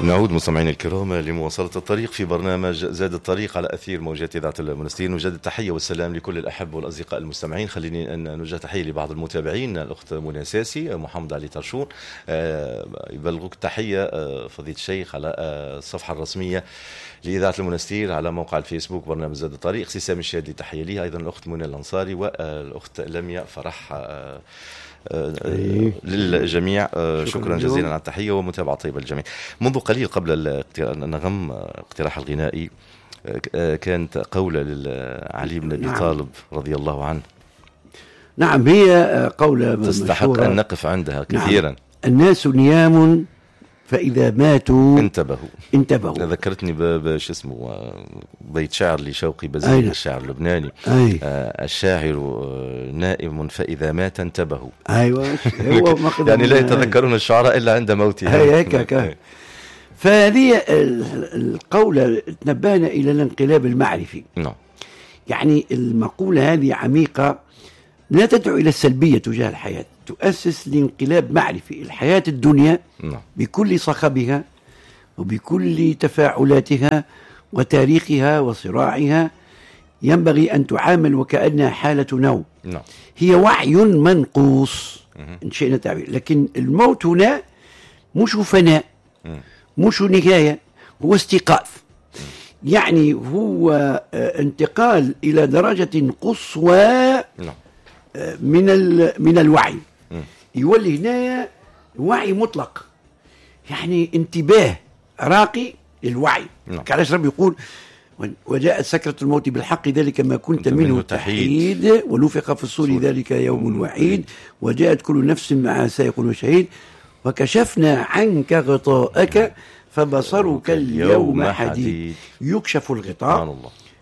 نعود مستمعينا الكرام لمواصلة الطريق في برنامج زاد الطريق على أثير موجات إذاعة المنستيرين. نجدد التحية والسلام لكل الأحبة والأصدقاء المستمعين. خليني أن نوجه تحية لبعض المتابعين، الأخت منى ساسي، محمد علي ترشون، يبلغك تحية فضيلة الشيخ على الصفحة الرسمية لإذاعة المنستير على موقع الفيسبوك برنامج زاد الطريق. سيسام الشادي تحية لها أيضا، الأخت منى الأنصاري والأخت لميا فرح، للجميع شكرا جزيلا على التحية ومتابعة طيبة للجميع. منذ قليل قبل النغم اقتراح الغنائي كانت قولة لعلي بن أبي طالب رضي الله عنه. نعم، هي قولة تستحق مشهورة أن نقف عندها كثيرا. نعم. الناس نيام فإذا ماتوا انتبهوا. ذكرتني بش اسمه بيت شعر لشوقي بزيد، الشاعر اللبناني. الشاعر نائم فإذا مات انتبهوا. أيوة هو يعني لا يتذكرون الشعراء إلا عند موته. هيك. فهذه القولة تنبهنا إلى الانقلاب المعرفي. نعم. يعني المقولة هذه عميقة، لا تدعو إلى السلبية تجاه الحياة، تؤسس لانقلاب معرفي. الحياة الدنيا بكل صخبها وبكل تفاعلاتها وتاريخها وصراعها ينبغي أن تعامل وكأنها حالة نوم. هي وعي منقوص إن شئنا تعبير، لكن الموت هنا مش فناء، مش نهاية، هو استيقاظ. يعني هو انتقال إلى درجة قصوى من الوعي. يولي هنا وعي مطلق، يعني انتباه راقي للوعي. علاش ربي يقول وجاءت سكرة الموت بالحق ذلك ما كنت منه تحيد ونفخ في الصور ذلك يوم الوعيد وجاءت كل نفس معها سائق وشهيد وكشفنا عنك غطاءك فبصرك اليوم حديد. يكشف الغطاء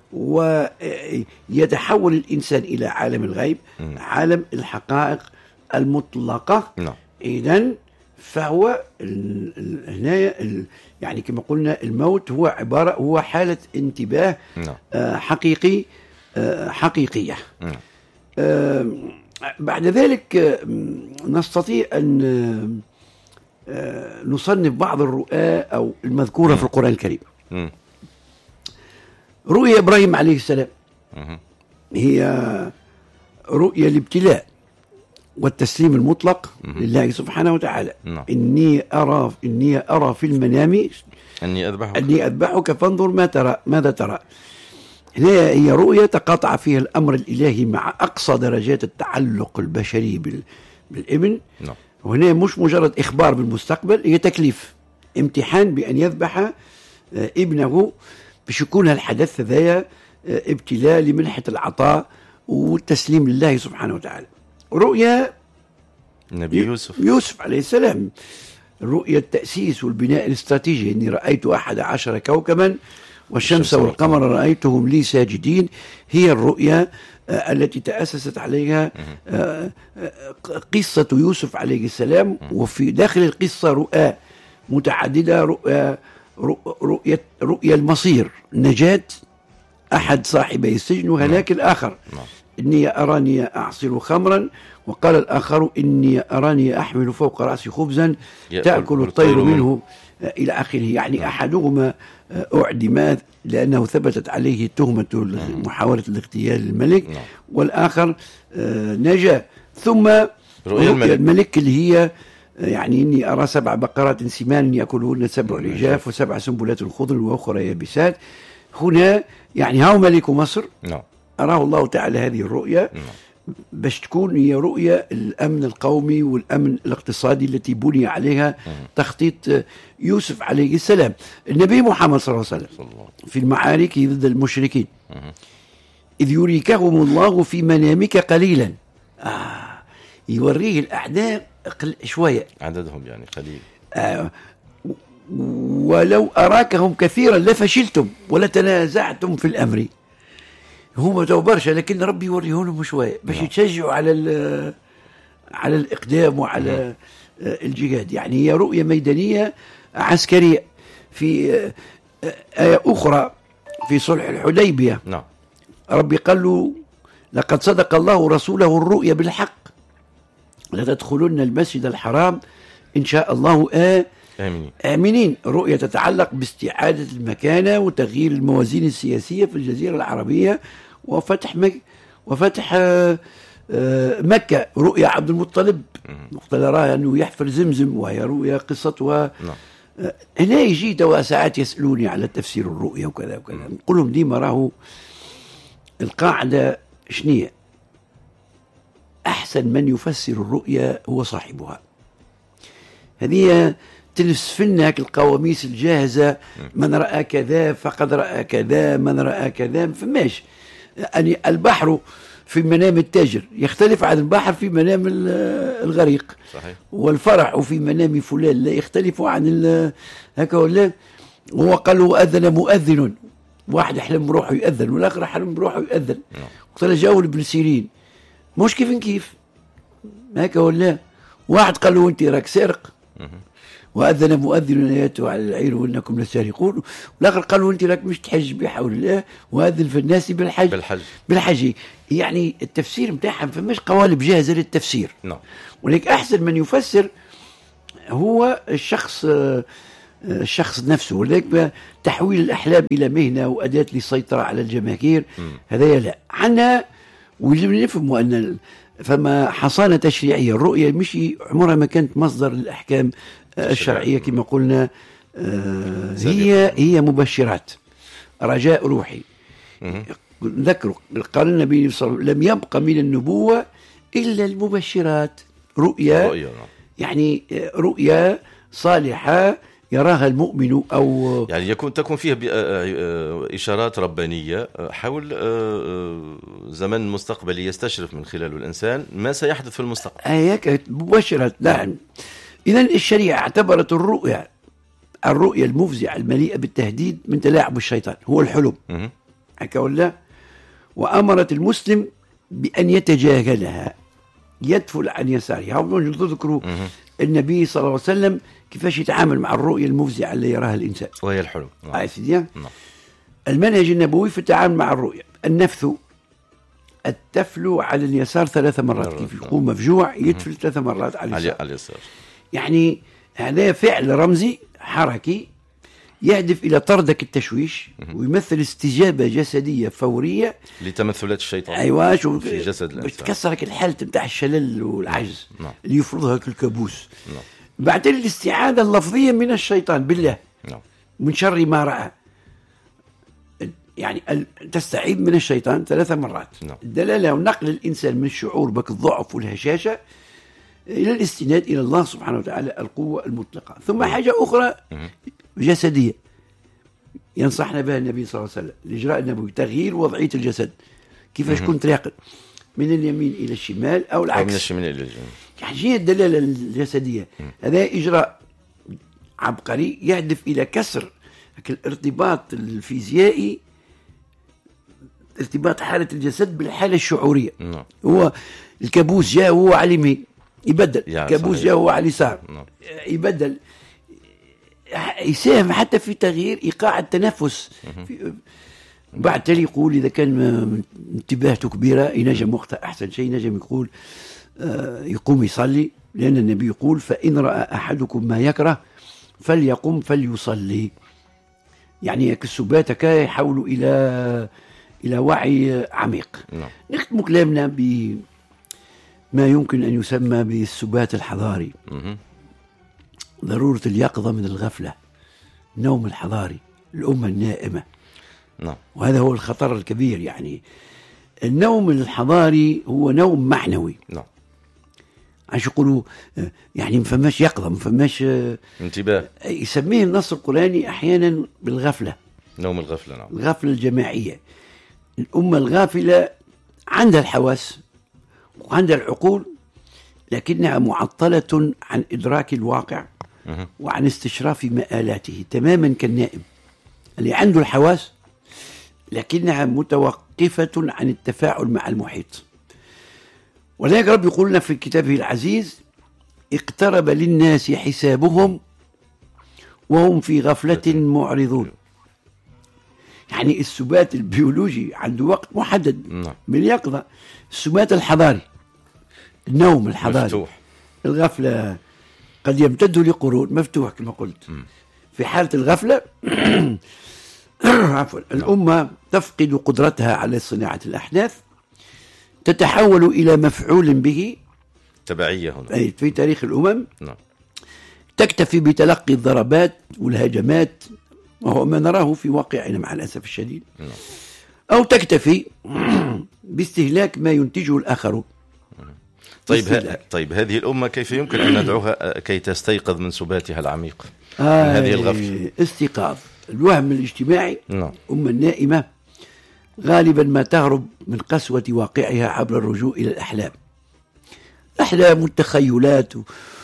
ويتحول الإنسان إلى عالم الغيب، عالم الحقائق المطلقة. إذن فهو هنا يعني كما قلنا الموت هو حالة انتباه حقيقية. بعد ذلك نستطيع أن نصنف بعض الرؤى أو المذكورة في القرآن الكريم. رؤيا إبراهيم عليه السلام هي رؤيا الابتلاء والتسليم المطلق لله سبحانه وتعالى. إني أرى في المنام أني أذبحك فانظر ماذا ترى. هي رؤيا تقاطع فيها الأمر الإلهي مع أقصى درجات التعلق البشري بالابن. وهنا مش مجرد إخبار بالمستقبل، هي تكليف، امتحان بأن يذبح ابنه، باش يكون الحدث ذا ابتلاء لمنحة العطاء والتسليم لله سبحانه وتعالى. رؤيا النبي يوسف عليه السلام، رؤيا التأسيس والبناء الاستراتيجي، إني رأيت 11 كوكبا والشمس والقمر رأيتهم لي ساجدين. هي الرؤيا التي تأسست عليها قصة يوسف عليه السلام. وفي داخل القصة رؤى متعددة، رؤيا المصير، نجاة أحد صاحبي السجن وهلاك الآخر. إني أراني أعصر خمرا وقال الآخر إني أراني أحمل فوق رأسي خبزا تأكل الطير منه إلى آخره. يعني أحدهما أعدم لأنه ثبتت عليه تهمة محاولة الاغتيال الملك، والآخر نجا. ثم رؤيا الملك اللي هي يعني إني أرى 7 بقرات سمان يأكلهن 7 عجاف و7 سنبلات خضر وأخرى يابسات. هنا يعني هاو ملك مصر أراه الله تعالى هذه الرؤيا باش تكون هي رؤيا الأمن القومي والأمن الاقتصادي التي بني عليها تخطيط يوسف عليه السلام. النبي محمد صلى الله عليه وسلم في المعارك ضد المشركين إذ يريكهم الله في منامك قليلا، يوريه الأعداء شوية عددهم يعني قليل. ولو أراكهم كثيرا لفشلتم ولتنازعتم في الأمر. هم تو برشا لكن ربي يوريهم شوية باش يتشجعوا على الإقدام وعلى الجهاد. يعني هي رؤية ميدانية عسكرية. في آية أخرى في صلح الحديبية ربي قال له لقد صدق الله رسوله الرؤيا بالحق لتدخلن المسجد الحرام إن شاء الله آمنين. رؤية تتعلق باستعادة المكانة وتغيير الموازين السياسية في الجزيرة العربية وفتح مكة. رؤية عبد المطلب مقتل راه أنه يحفر زمزم، وهي رؤية قصتها. هنا يجي ساعات يسألوني على تفسير الرؤية وكذا وكذا، نقول لهم ديما راهو القاعدة شنية؟ أحسن من يفسر الرؤية هو صاحبها. هذه تلسفنا القواميس الجاهزة، من رأى كذا فقد رأى كذا، من رأى كذا فماش. يعني البحر في منام التاجر يختلف عن البحر في منام الغريق. صحيح. والفرح في منام فلان لا يختلف عن هكا ولا. هو قال له أذن مؤذن، واحد حلم بروحه يؤذن والآخر حلم بروحه يؤذن. قال جاءه ابن سيرين مش كيف هكا ولا. واحد قال له أنت راك سارق، وأذن مؤذن ياتوا على العير وإنكم لسارقون، والآخر قال له أنت راك مش تحج بحول الله، وأذن في الناس بالحج. يعني التفسير متاعهم فماش قوالب جاهزة للتفسير. ولكن أحسن من يفسر هو الشخص نفسه. ولكن تحويل الأحلام إلى مهنة وأداة للسيطرة على الجماهير هذا لا. عنا ولازم نفهموا أن فما حصانة تشريعية. الرؤية مش عمرها ما كانت مصدر للأحكام الشرعية كما قلنا. هي مبشرات، رجاء روحي. ذكروا قال النبي صلى الله عليه وسلم لم يبق من النبوة إلا المبشرات. رؤيا يعني رؤيا صالحة يراها المؤمن، أو يعني تكون فيها إشارات ربانية حول زمن مستقبلي يستشرف من خلاله الإنسان ما سيحدث في المستقبل. هيك مبشرات. نعم. إذن الشريعة اعتبرت الرؤيا المفزعة المليئة بالتهديد من تلاعب الشيطان، هو الحلم هكا ولا. وأمرت المسلم بأن يتجاهلها، يدفل عن يسارها. تذكروا النبي صلى الله عليه وسلم كيفاش يتعامل مع الرؤية المفزعة اللي يراها الإنسان وهي الحلم. المنهج النبوي في التعامل مع الرؤية: التفل على اليسار 3 مرات. كيف يقوم مفجوع يتفل 3 مرات على اليسار. يعني هذا فعل رمزي حركي يهدف إلى طردك التشويش، ويمثل استجابة جسدية فورية لتمثلات الشيطان. أيوة في جسد الإنسان، بتكسرك الحالة نتاع الشلل والعجز اللي يفرضها الكابوس. بعدين الاستعادة اللفظية من الشيطان بالله من شر ما رأى. يعني تستعيد من الشيطان 3 مرات. الدلالة ونقل الإنسان من الشعور بك الضعف والهشاشة إلى الاستناد إلى الله سبحانه وتعالى القوة المطلقة. ثم حاجة أخرى جسدية ينصحنا بها النبي صلى الله عليه وسلم: الإجراء النبوي، تغيير وضعية الجسد. كيفاش كنت راقد من اليمين إلى الشمال أو العكس، من الشمال إلى اليمين. يعني هي الدلالة الجسدية. هذا إجراء عبقري يهدف إلى كسر الارتباط الفيزيائي، ارتباط حالة الجسد بالحالة الشعورية. هو الكابوس جاء هو على اليمين يبدل، الكابوس جاء هو على اليسار يبدل. يساهم حتى في تغيير إيقاع التنفس. بعد تالي يقول إذا كان انتباهته كبيرة ينجم وقتها أحسن شيء نجم يقول يقوم يصلي، لأن النبي يقول: فإن رأى أحدكم ما يكره فليقم فليصلي. يعني السباتك يحولوا إلى وعي عميق. نختم كلامنا بما يمكن أن يسمى بالسبات الحضاري. ضرورة اليقظة من الغفلة، النوم الحضاري، الأمة النائمة. وهذا هو الخطر الكبير. يعني النوم الحضاري هو نوم معنوي. عاش يقولوا يعني ما فماش يقظة، ما فماش انتباه. يسميه النص القرآني أحيانا بالغفلة، نوم الغفلة. الغفلة الجماعية. الأمة الغافلة عندها الحواس وعندها العقول، لكنها معطلة عن إدراك الواقع وعن استشراف مآلاته، تماما كالنائم اللي عنده الحواس لكنها متوقفة عن التفاعل مع المحيط. ولذلك رب يقول لنا في كتابه العزيز: اقترب للناس حسابهم وهم في غفلة معرضون. يعني السبات البيولوجي عنده وقت محدد قد يمتد لقرون، مفتوح كما قلت. في حالة الغفلة عفوا الأمة تفقد قدرتها على صناعة الأحداث، تتحول إلى مفعول به تبعية هنا أي في تاريخ الأمم. نعم. تكتفي بتلقي الضربات والهجمات، وهو ما نراه في واقعنا مع الأسف الشديد. نعم. أو تكتفي باستهلاك ما ينتجه الآخرون. طيب هذه الأمة كيف يمكن أن ندعوها كي تستيقظ من سباتها العميق من هذه الغفلة؟ استيقاظ الوهم الاجتماعي. نعم. أمة نائمة غالبا ما تهرب من قسوة واقعها عبر الرجوع إلى الأحلام، الأحلام والتخيلات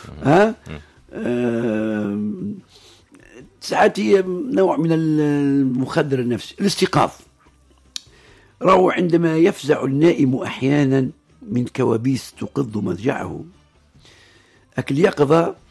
ساعات هي نوع من المخدر النفسي. الاستيقاظ روى عندما يفزع النائم أحيانا من كوابيس تقض مضجعه. اليقظة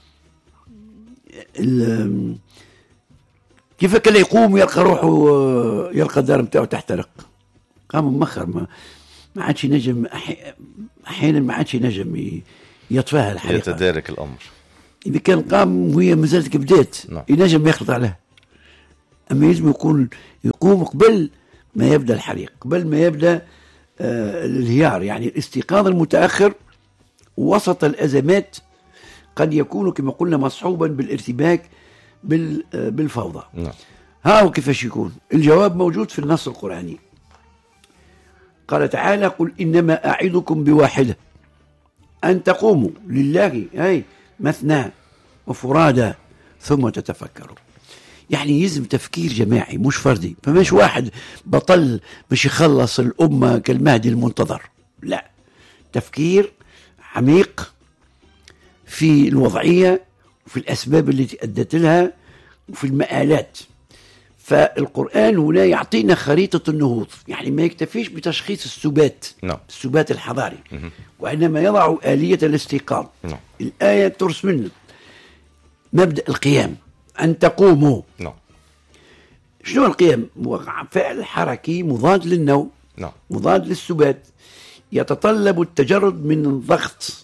كيف كان يقوم يلقى روحه، يلقى الدار متاعه تحترق، قام مخر ما عادش ينجم، أحيانا ما عادش ينجم يطفاها الحريقة، يتدارك الأمر. إذا كان قام وهي مازالت بدات ينجم يخلط عليها، أما يجب يقوم قبل ما يبدأ الحريق، قبل ما يبدأ الانهيار. يعني الاستيقاظ المتأخر وسط الأزمات قد يكون كما قلنا مصحوبا بالارتباك بالفوضى. ها هو كيفاش يكون؟ الجواب موجود في النص القرآني. قال تعالى: قل إنما أعظكم بواحدة أن تقوموا لله أي مثنى وفرادى ثم تتفكروا. يعني يلزم تفكير جماعي مش فردي، فمش واحد بطل مش يخلص الأمة كالمهدي المنتظر، لا، تفكير عميق في الوضعية وفي الأسباب التي أدت لها وفي المآلات. فالقرآن هنا يعطينا خريطة النهوض، يعني ما يكتفيش بتشخيص السبات السبات الحضاري، وإنما يضع آلية الاستيقاظ. الآية ترسم لنا مبدأ القيام، أن تقوموا. شنو القيام؟ فعل حركي مضاد للنوم، مضاد للسبات، يتطلب التجرد من الضغط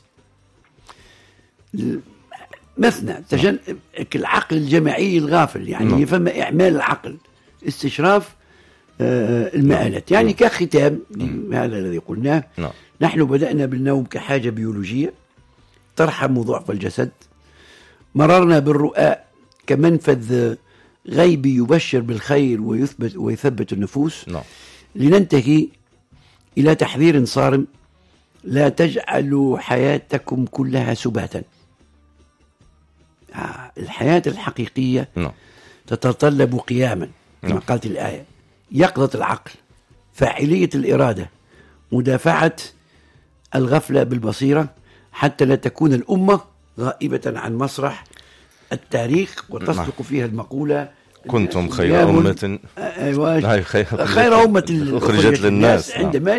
مثنى العقل الجماعي الغافل، يعني فما إعمال العقل، استشراف المآلات. يعني كختام هذا الذي قلناه، نحن بدأنا بالنوم كحاجة بيولوجية ترحم ضعف الجسد، مررنا بالرؤى كمنفذ غيبي يبشر بالخير ويثبت النفوس، لننتهي إلى تحذير صارم: لا تجعلوا حياتكم كلها سباتا. الحياة الحقيقية تتطلب قياما كما قالت الآية، يقظة العقل، فاعلية الإرادة، مدافعة الغفلة بالبصيرة، حتى لا تكون الأمة غائبة عن مسرح التاريخ وتصدق فيها المقولة: كنتم خير أمة خير أمة أخرجت للناس. عندما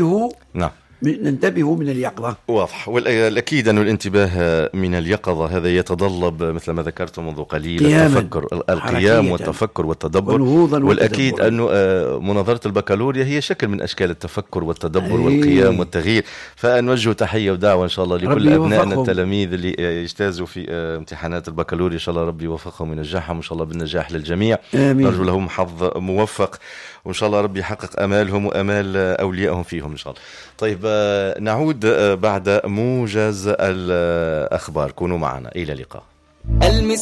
ننتبه من اليقظة. واضح. والأكيد أن الانتباه من اليقظة هذا يتطلب مثل ما ذكرت منذ قليل التفكر، القيام والتفكر والتدبر. والأكيد أن مناظرة البكالوريا هي شكل من أشكال التفكر والتدبر والقيام والتغيير. فنوجه تحية ودعوة إن شاء الله لكل أبنائنا التلاميذ اللي يجتازوا في امتحانات البكالوريا، إن شاء الله ربي يوفقهم وينجحهم، إن شاء الله بالنجاح للجميع. نرجو لهم حظ موفق، وإن شاء الله ربي يحقق أمالهم وأمال أوليائهم فيهم إن شاء الله. طيب نعود بعد موجز الأخبار، كونوا معنا، إلى اللقاء.